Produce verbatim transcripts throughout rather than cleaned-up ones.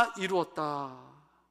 이루었다,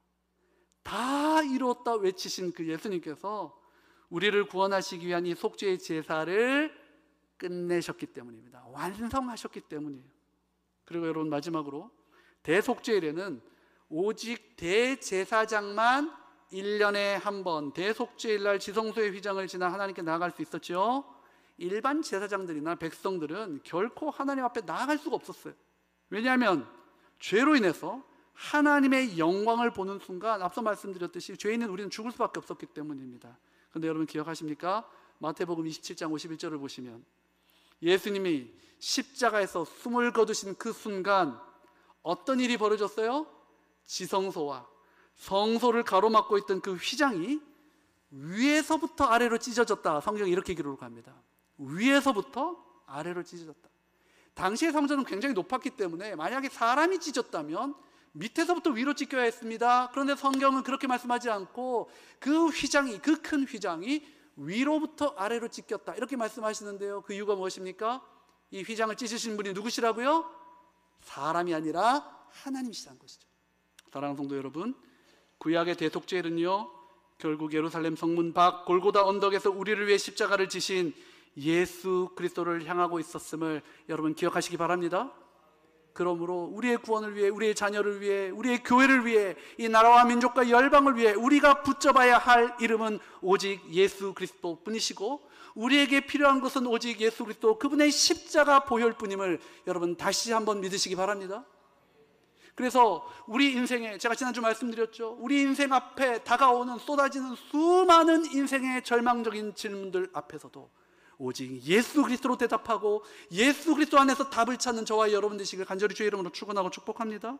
다 이루었다 외치신 그 예수님께서 우리를 구원하시기 위한 이 속죄의 제사를 끝내셨기 때문입니다. 완성하셨기 때문이에요. 그리고 여러분, 마지막으로 대속죄일에는 오직 대제사장만 일 년에 한 번 대속죄일날 지성소의 휘장을 지나 하나님께 나아갈 수 있었죠. 일반 제사장들이나 백성들은 결코 하나님 앞에 나아갈 수가 없었어요. 왜냐하면 죄로 인해서 하나님의 영광을 보는 순간, 앞서 말씀드렸듯이 죄인은 우리는 죽을 수밖에 없었기 때문입니다. 그런데 여러분 기억하십니까? 마태복음 이십칠 장 오십일 절을 보시면 예수님이 십자가에서 숨을 거두신 그 순간 어떤 일이 벌어졌어요? 지성소와 성소를 가로막고 있던 그 휘장이 위에서부터 아래로 찢어졌다. 성경이 이렇게 기록을 합니다. 위에서부터 아래로 찢어졌다. 당시의 성전은 굉장히 높았기 때문에 만약에 사람이 찢었다면 밑에서부터 위로 찢겨야 했습니다. 그런데 성경은 그렇게 말씀하지 않고 그 휘장이, 그 큰 휘장이 위로부터 아래로 찢겼다, 이렇게 말씀하시는데요. 그 이유가 무엇입니까? 이 휘장을 찢으신 분이 누구시라고요? 사람이 아니라 하나님이시라는 것이죠. 사랑하는 성도 여러분, 구약의 대속죄일은요, 결국 예루살렘 성문 밖 골고다 언덕에서 우리를 위해 십자가를 지신 예수 그리스도를 향하고 있었음을 여러분 기억하시기 바랍니다. 그러므로 우리의 구원을 위해, 우리의 자녀를 위해, 우리의 교회를 위해, 이 나라와 민족과 열방을 위해 우리가 붙잡아야 할 이름은 오직 예수 그리스도 뿐이시고, 우리에게 필요한 것은 오직 예수 그리스도, 그분의 십자가 보혈뿐임을 여러분 다시 한번 믿으시기 바랍니다. 그래서 우리 인생에, 제가 지난주 말씀드렸죠, 우리 인생 앞에 다가오는, 쏟아지는 수많은 인생의 절망적인 질문들 앞에서도 오직 예수 그리스도로 대답하고 예수 그리스도 안에서 답을 찾는 저와 여러분 되시길 간절히 주의 이름으로 축원하고 축복합니다.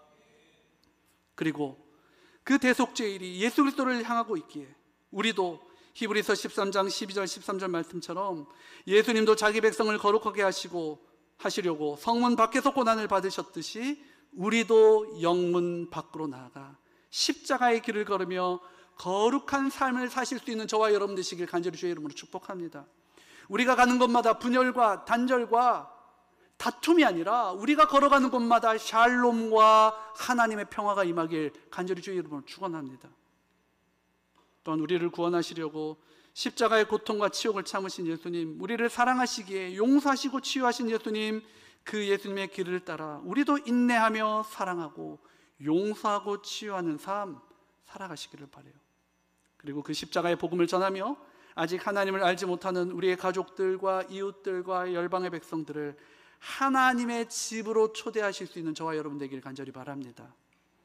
그리고 그 대속죄일이 예수 그리스도를 향하고 있기에 우리도 히브리서 십삼 장 십이 절 십삼 절 말씀처럼 예수님도 자기 백성을 거룩하게 하시고 하시려고 성문 밖에서 고난을 받으셨듯이 우리도 영문 밖으로 나아가 십자가의 길을 걸으며 거룩한 삶을 사실 수 있는 저와 여러분 되시길 간절히 주의 이름으로 축복합니다. 우리가 가는 곳마다 분열과 단절과 다툼이 아니라 우리가 걸어가는 곳마다 샬롬과 하나님의 평화가 임하길 간절히 주의 이름으로 축원합니다. 또한 우리를 구원하시려고 십자가의 고통과 치욕을 참으신 예수님, 우리를 사랑하시기에 용서하시고 치유하신 예수님, 그 예수님의 길을 따라 우리도 인내하며 사랑하고 용서하고 치유하는 삶 살아가시기를 바라요. 그리고 그 십자가의 복음을 전하며 아직 하나님을 알지 못하는 우리의 가족들과 이웃들과 열방의 백성들을 하나님의 집으로 초대하실 수 있는 저와 여러분 되기를 간절히 바랍니다.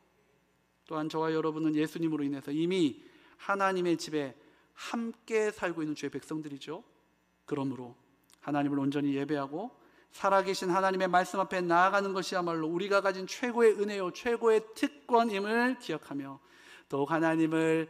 또한 저와 여러분은 예수님으로 인해서 이미 하나님의 집에 함께 살고 있는 주의 백성들이죠. 그러므로 하나님을 온전히 예배하고 살아계신 하나님의 말씀 앞에 나아가는 것이야말로 우리가 가진 최고의 은혜요 최고의 특권임을 기억하며 더욱 하나님을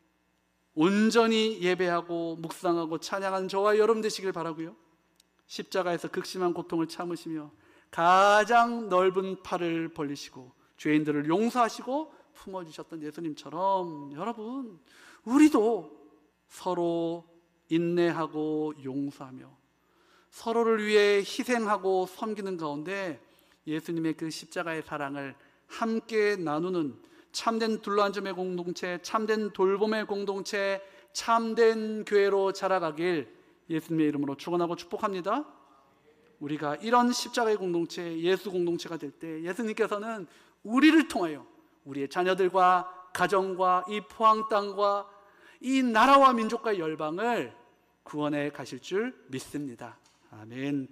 온전히 예배하고 묵상하고 찬양하는 저와 여러분 되시길 바라고요, 십자가에서 극심한 고통을 참으시며 가장 넓은 팔을 벌리시고 죄인들을 용서하시고 품어주셨던 예수님처럼 여러분, 우리도 서로 인내하고 용서하며 서로를 위해 희생하고 섬기는 가운데 예수님의 그 십자가의 사랑을 함께 나누는 참된 둘러앉음의 공동체, 참된 돌봄의 공동체, 참된 교회로 자라가길 예수님의 이름으로 축원하고 축복합니다. 우리가 이런 십자가의 공동체, 예수 공동체가 될 때 예수님께서는 우리를 통하여 우리의 자녀들과 가정과 이 포항 땅과 이 나라와 민족과 열방을 구원해 가실 줄 믿습니다. 아멘.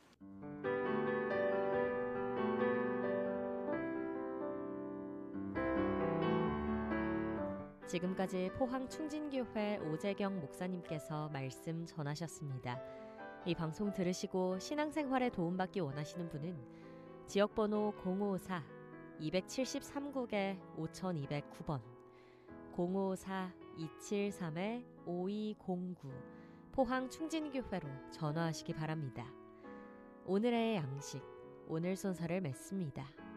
지금까지 포항 충진교회 오재경 목사님께서 말씀 전하셨습니다. 이 방송 들으시고 신앙생활에 도움받기 원하시는 분은 지역번호 공오사 이칠삼 국에 오이공구 번, 공오사 이칠삼 오이공구 포항 충진교회로 전화하시기 바랍니다. 오늘의 양식, 오늘 순서를 맺습니다.